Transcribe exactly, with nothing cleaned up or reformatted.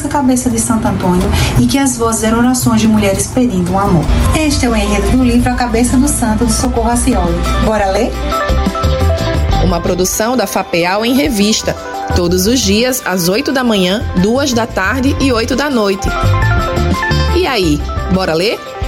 cabeça de Santo Antônio e que as vozes eram orações de mulheres pedindo um amor. Este é o enredo do livro A Cabeça do Santo, de Socorro Racioli. Bora ler? Uma produção da FAPEAL em revista, todos os dias às oito da manhã, duas da tarde e oito da noite. E aí, bora ler?